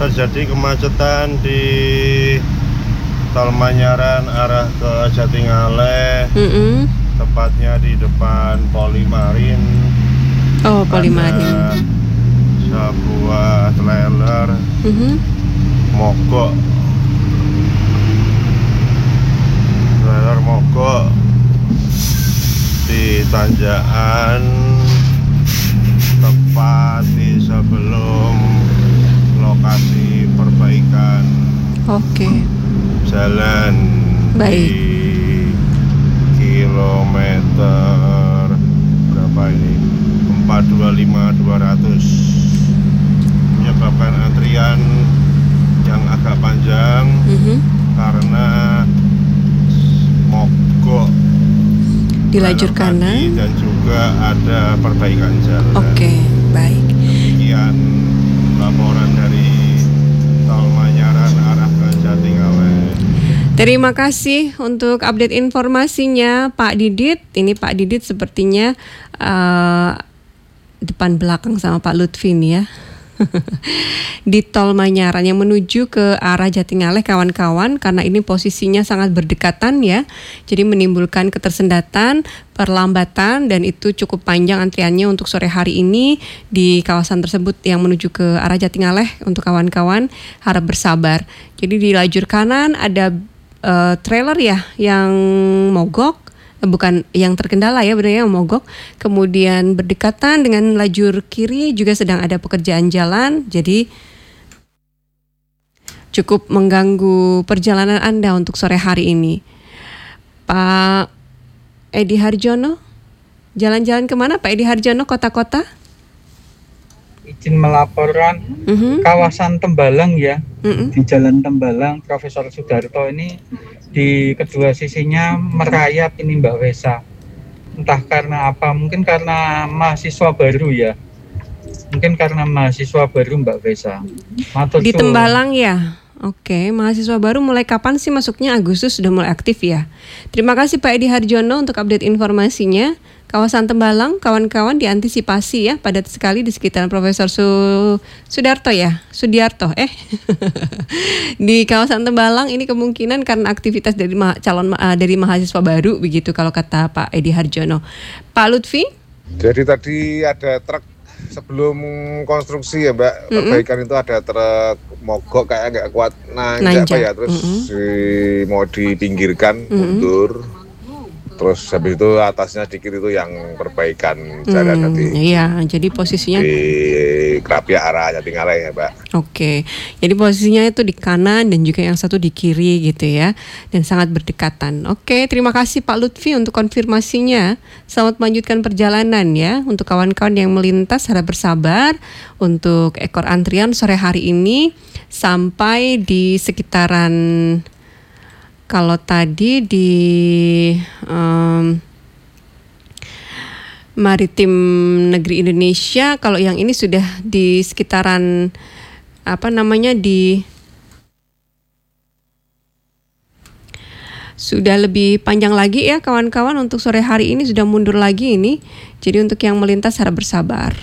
terjadi kemacetan di Tol Manyaran arah ke Jatingaleh, tepatnya di depan Polimarin. Oh, Polimarin. Ada sebuah trailer mogok. Trailer mogok di tanjakan tepat di sebelum lokasi perbaikan jalan. Baik. Di kilometer berapa ini? 425-200, menyebabkan antrian yang agak panjang karena mogok di lajur kanan dan juga ada perbaikan jalan. Baik. Sekian laporan dari Tol Manyaran arah ke Jatingaleh. Terima kasih untuk update informasinya Pak Didit. Ini Pak Didit sepertinya depan belakang sama Pak Lutfi nih ya. Di Tol Manyaran yang menuju ke arah Jatingaleh kawan-kawan, karena ini posisinya sangat berdekatan ya, jadi menimbulkan ketersendatan, perlambatan, dan itu cukup panjang antriannya untuk sore hari ini di kawasan tersebut yang menuju ke arah Jatingaleh. Untuk kawan-kawan harap bersabar. Jadi di lajur kanan ada trailer ya yang mogok, bukan yang terkendala ya, benar yang mogok. Kemudian berdekatan dengan lajur kiri juga sedang ada pekerjaan jalan, jadi cukup mengganggu perjalanan Anda untuk sore hari ini. Pak Edi Harjono, jalan-jalan kemana Pak Edi Harjono, kota-kota? Izin melaporkan kawasan Tembalang ya, di Jalan Tembalang Profesor Sudarto ini di kedua sisinya merayap ini Mbak Wesa. Entah karena apa, mungkin karena mahasiswa baru ya. Mungkin karena mahasiswa baru Mbak Wesa. Di Tembalang ya? Oke, mahasiswa baru mulai kapan sih masuknya? Agustus sudah mulai aktif ya. Terima kasih Pak Edi Harjono untuk update informasinya. Kawasan Tembalang, kawan-kawan diantisipasi ya, padat sekali di sekitaran Profesor Sudarto ya, Sudiarto di kawasan Tembalang ini kemungkinan karena aktivitas dari dari mahasiswa baru begitu kalau kata Pak Edi Harjono. Pak Lutfi? Jadi tadi ada truk sebelum konstruksi ya Mbak, perbaikan itu ada truk mogok kayak nggak kuat nanjak ya, terus mau dipinggirkan mundur. Terus habis itu atasnya dikit itu yang perbaikan jalan nanti. Iya, jadi posisinya di Krapia arah Jatingaleh ya Mbak. Oke, jadi posisinya itu di kanan dan juga yang satu di kiri gitu ya, dan sangat berdekatan. Oke, terima kasih Pak Lutfi untuk konfirmasinya. Selamat melanjutkan perjalanan ya. Untuk kawan-kawan yang melintas harap bersabar untuk ekor antrian sore hari ini sampai di sekitaran, kalau tadi di Maritim Negeri Indonesia, kalau yang ini sudah di sekitaran sudah lebih panjang lagi ya kawan-kawan. Untuk sore hari ini sudah mundur lagi ini. Jadi untuk yang melintas harap bersabar.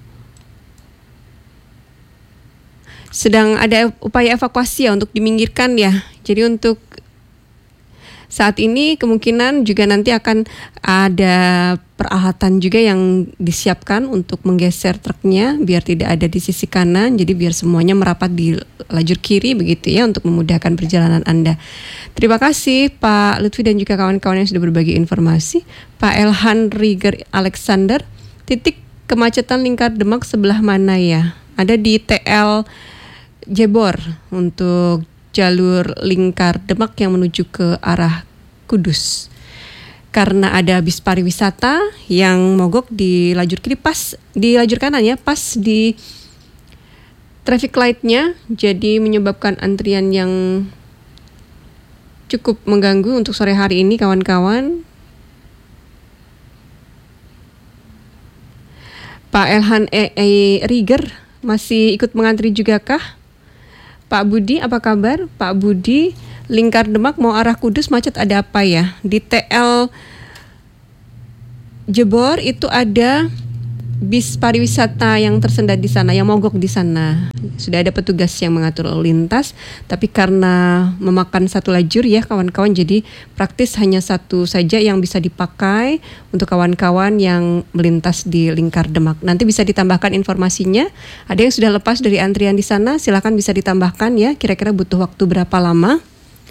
Sedang ada upaya evakuasi ya untuk diminggirkan ya. Jadi untuk saat ini kemungkinan juga nanti akan ada peralatan juga yang disiapkan untuk menggeser truknya biar tidak ada di sisi kanan, jadi biar semuanya merapat di lajur kiri begitu ya untuk memudahkan perjalanan Anda. Terima kasih Pak Lutfi dan juga kawan-kawan yang sudah berbagi informasi. Pak Elhan Rieger Alexander, titik kemacetan lingkar Demak sebelah mana ya? Ada di TL Jebor untuk jalur lingkar Demak yang menuju ke arah Kudus. Karena ada bis pariwisata yang mogok di lajur kiri, pas di lajur kanan ya, pas di traffic light-nya, jadi menyebabkan antrian yang cukup mengganggu untuk sore hari ini kawan-kawan. Pak Elhan Rieger masih ikut mengantri juga kah? Pak Budi, apa kabar? Pak Budi, lingkar Demak mau arah Kudus macet ada apa ya? Di TL Jebor itu ada bis pariwisata yang tersendat di sana, yang mogok di sana. Sudah ada petugas yang mengatur lalu lintas, tapi karena memakan satu lajur ya kawan-kawan, jadi praktis hanya satu saja yang bisa dipakai untuk kawan-kawan yang melintas di Lingkar Demak. Nanti bisa ditambahkan informasinya. Ada yang sudah lepas dari antrian di sana, silakan bisa ditambahkan ya. Kira-kira butuh waktu berapa lama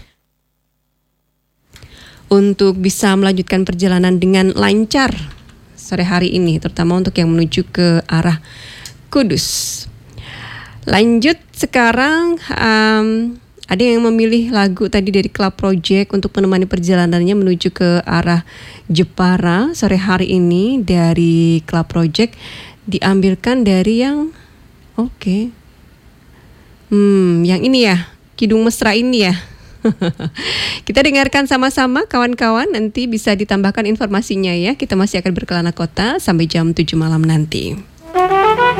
untuk bisa melanjutkan perjalanan dengan lancar sore hari ini, terutama untuk yang menuju ke arah Kudus. Lanjut sekarang, ada yang memilih lagu tadi dari Club Project untuk menemani perjalanannya menuju ke arah Jepara sore hari ini. Dari Club Project diambilkan dari yang yang ini ya, Kidung Mesra ini ya. Kita dengarkan sama-sama kawan-kawan, nanti bisa ditambahkan informasinya ya. Kita masih akan berkelana kota sampai jam 7 malam nanti.